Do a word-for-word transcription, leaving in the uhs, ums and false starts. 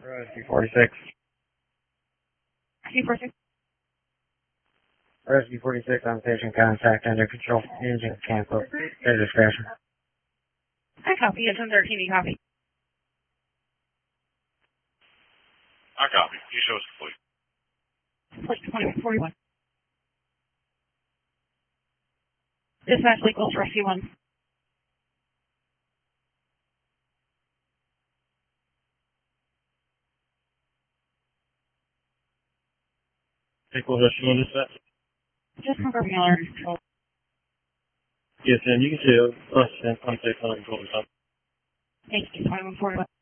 Rescue forty-six. Rescue forty-six. Rescue forty-six on station contact under control. Engine cancel. Their discretion. I copy. It's on thirteen. You copy. I copy. You show us the fleet. Fleet twenty-one forty-one. Dispatch equals rescue one. Equals rescue one dispatch. Just confirming alert control. Yes, and you can see us and contact on control. Thank you. twenty-one forty-one.